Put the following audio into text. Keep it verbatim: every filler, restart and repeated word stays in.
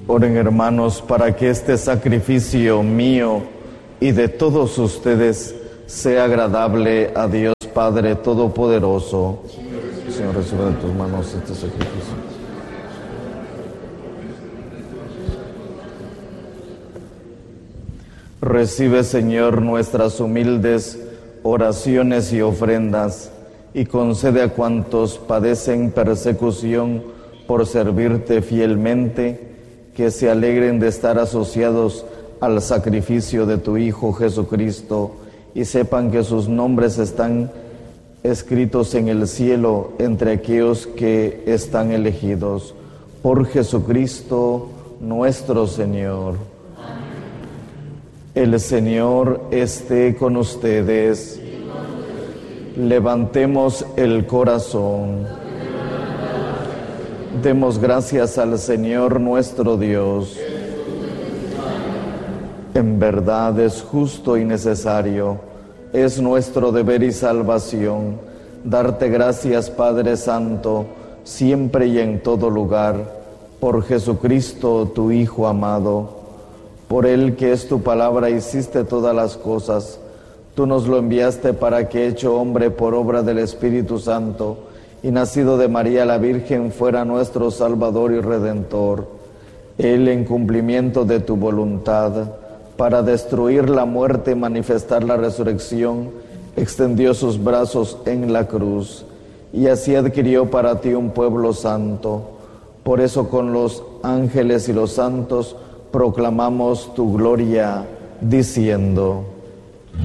Oren, hermanos, para que este sacrificio mío y de todos ustedes sea agradable a Dios Padre Todopoderoso. Señor, recibe de tus manos este sacrificio. Recibe, Señor, nuestras humildes oraciones y ofrendas, y concede a cuantos padecen persecución por servirte fielmente, que se alegren de estar asociados al sacrificio de tu Hijo Jesucristo, y sepan que sus nombres están escritos en el cielo entre aquellos que están elegidos. Por Jesucristo nuestro Señor. El Señor esté con ustedes. Levantemos el corazón. Demos gracias al Señor nuestro Dios. En verdad es justo y necesario, es nuestro deber y salvación, darte gracias, Padre Santo, siempre y en todo lugar, por Jesucristo, tu Hijo amado. Por Él, que es tu palabra, hiciste todas las cosas. Tú nos lo enviaste para que, hecho hombre por obra del Espíritu Santo, y nacido de María la Virgen, fuera nuestro Salvador y Redentor. Él, en cumplimiento de tu voluntad, para destruir la muerte y manifestar la resurrección, extendió sus brazos en la cruz, y así adquirió para ti un pueblo santo. Por eso con los ángeles y los santos proclamamos tu gloria, diciendo: